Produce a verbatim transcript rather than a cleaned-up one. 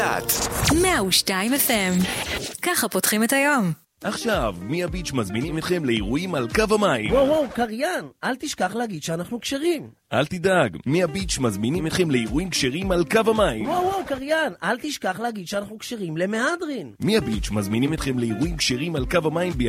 אילת מאה ושתיים אף אם. ככה פותחים את היום. עכשיו, מי הביץ' מזמינים אתכם לאירועים על קו המים. וואו וואו, קריין, אל תשכח להגיד שאנחנו קשרים. אל תדאג, מי הביץ' מזמינים אתכם לאירועים קשרים על קו המים. וואו וואו, קריין, אל תשכח להגיד שאנחנו קשרים למהדרין. מי הביץ' מזמינים אתכם לאירועים קשרים על קו המים